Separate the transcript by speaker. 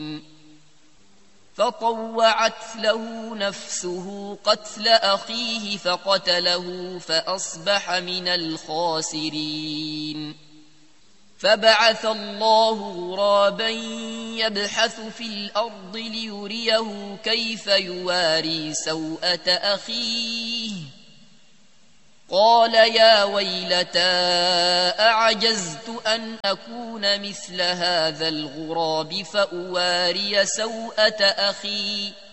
Speaker 1: فطوعت له نفسه قتل أخيه فقتله فأصبح من الخاسرين. فبعث الله غرابا يبحث في الأرض ليريه كيف يواري سوءة أخيه قال يا ويلتى أعجزت أن أكون مثل هذا الغراب فأواري سوءة أخي